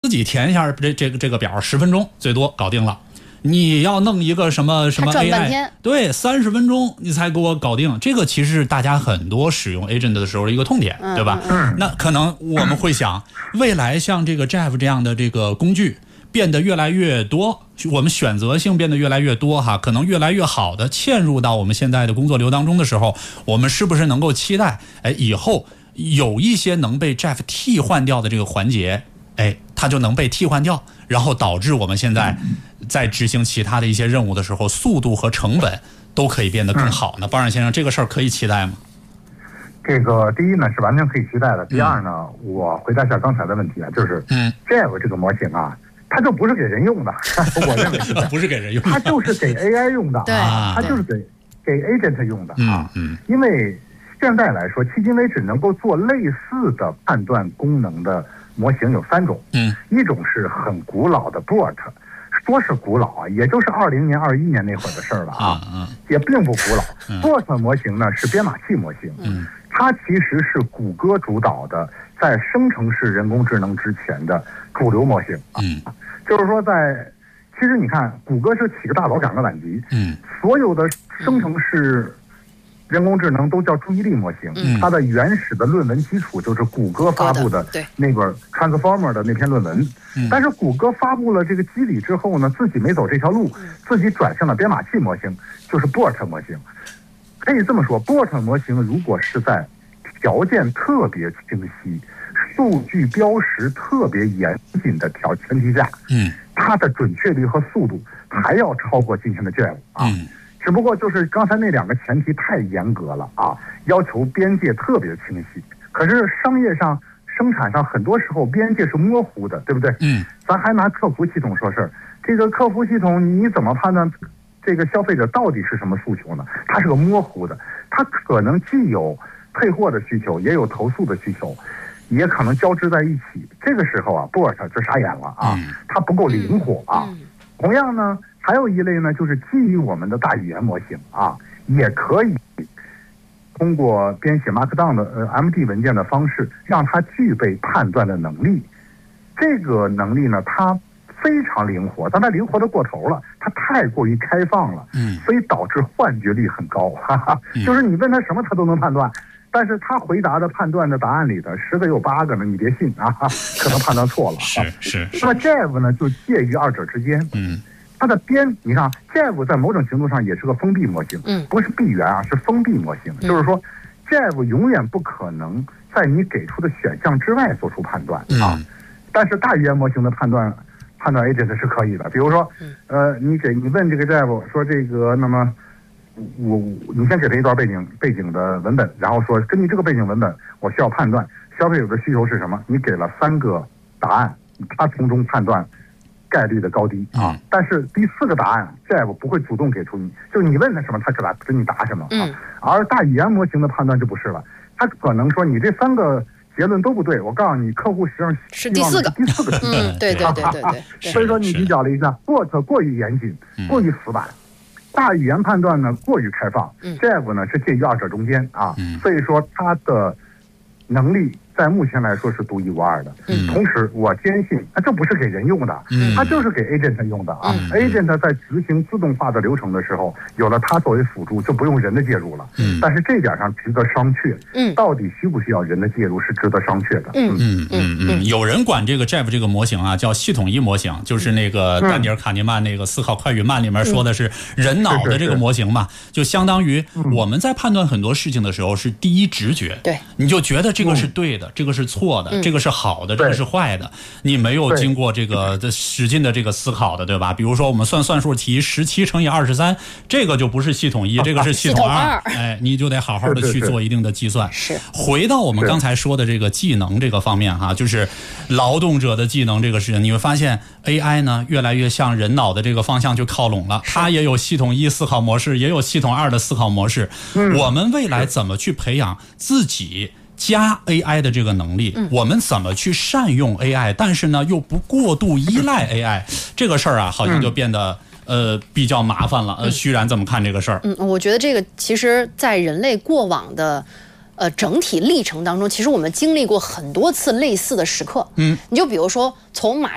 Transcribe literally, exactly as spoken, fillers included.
己填一下这这个这个表，十分钟最多搞定了。你要弄一个什么什么 A I， 对，三十分钟你才给我搞定。这个其实是大家很多使用 agent 的时候的一个痛点， 嗯、 对吧？ 嗯、 那可能我们会想，未来像这个 Jeff 这样的这个工具变得越来越多，我们选择性变得越来越多哈，可能越来越好的嵌入到我们现在的工作流当中的时候，我们是不是能够期待，哎，以后有一些能被 Jeff 替换掉的这个环节，哎，它就能被替换掉，然后导致我们现在在执行其他的一些任务的时候，速度和成本都可以变得更好呢？包冉先生，这个事儿可以期待吗？ 这个第一呢是完全可以期待的。第二呢，嗯、我回答一下刚才的问题啊，就是 Jeff 这个模型啊，它就不是给人用的，我认为是不是给人用的， 它就是给 A I 用的， 对， 它就是给给 agent 用的啊。 嗯嗯， 因为现在来说，迄今为止能够做类似的判断功能的模型有三种， 嗯， 一种是很古老的 B O R T， 说是古老啊，也就是二零年、二一年那会儿的事儿了啊， 嗯， 也并不古老。 嗯、 B O R T 模型呢是编码器模型， 嗯， 它其实是谷歌主导的，在生成式人工智能之前的主流模型， 嗯， 就是说在，其实你看，谷歌是起个大早长个晚集， 嗯， 所有的生成式人工智能都叫注意力模型， 嗯、 它的原始的论文基础就是谷歌发布的那本 Transformer 的那篇论文。 嗯、 但是谷歌发布了这个机理之后呢，自己没走这条路， 嗯、 自己转向了编码器模型，就是 B O R T 模型。可以这么说 ，B O R T 模型如果是在条件特别清晰、数据标识特别严谨的条前提下， 嗯， 它的准确率和速度还要超过今天的 Jeff 啊。 嗯， 只不过就是刚才那两个前提太严格了啊，要求边界特别清晰。可是商业上、生产上很多时候边界是模糊的，对不对？ 嗯， 咱还拿客服系统说事儿，这个客服系统你怎么判断这个消费者到底是什么诉求呢？它是个模糊的，它可能既有退货的需求，也有投诉的需求，也可能交织在一起。这个时候啊 ，B O R T 就傻眼了啊，它不够灵活啊。 嗯嗯、 同样呢，还有一类呢，就是基于我们的大语言模型啊，也可以通过编写 Markdown 的呃 M D 文件的方式，让它具备判断的能力。这个能力呢，它非常灵活，但它灵活的过头了，它太过于开放了， 嗯， 所以导致幻觉率很高，哈哈，就是你问他什么他都能判断，但是他回答的判断的答案里的十个有八个呢，你别信啊，可能判断错了。 是是。 那么 Jeff 呢，就介于二者之间， 嗯， 它的边，你看 Jeff 在某种程度上也是个封闭模型， 嗯， 不是闭源啊，是封闭模型， 嗯、 就是说 Jeff 永远不可能在你给出的选项之外做出判断啊， 嗯、 但是大语言模型的判断。判断 agent 是可以的，比如说，呃，你给你问这个 Jeff 说这个，那么我你先给他一段背景背景的文本，然后说根据这个背景文本，我需要判断消费者的需求是什么。你给了三个答案，他从中判断概率的高低啊。 嗯、 但是第四个答案 Jeff 不会主动给出你，就是你问他什么，他给答给你答什么啊。 嗯、 而大语言模型的判断就不是了，他可能说你这三个结论都不对，我告诉你，客户实际上是第四个， 第四个， 嗯，对对对对对。 所以说你比较了一下 B O R T 过于严谨，过于死板，大语言判断呢过于开放， 嗯 Jeff 呢是介于二者中间啊， 嗯、 所以说它的能力在目前来说是独一无二的。 嗯、 同时我坚信，它这不是给人用的， 嗯、 它就是给 agent 用的啊。 嗯、 agent 在执行自动化的流程的时候，有了它作为辅助，就不用人的介入了。 嗯、 但是这一点上值得商榷。 嗯， 到底需不需要人的介入是值得商榷的。 嗯嗯嗯嗯，有人管这个 Jeff 这个模型啊叫系统一模型，就是那个丹尼尔·卡尼曼那个《思考快与慢》里面说的是人脑的这个模型嘛，就相当于我们在判断很多事情的时候是第一直觉， 对， 你就觉得这个是对的，这个是错的，这个是好的，这个是坏的，你没有经过这个使劲的这个思考的，对吧？比如说我们算算数题，十七乘以二十三，这个就不是系统一，这个是系统二，哎，你就得好好的去做一定的计算。 是。 回到我们刚才说的这个技能这个方面哈，就是劳动者的技能这个事情，你会发现 A I 呢越来越向人脑的这个方向去靠拢了，它也有系统一思考模式，也有系统二的思考模式。 嗯、 我们未来怎么去培养自己加 A I 的这个能力， 嗯、 我们怎么去善用 A I， 但是呢又不过度依赖 A I， 这个事儿啊好像就变得、嗯、呃比较麻烦了。呃，虚然怎么看这个事儿？ 嗯，我觉得这个其实在人类过往的呃整体历程当中，其实我们经历过很多次类似的时刻。 嗯， 你就比如说从马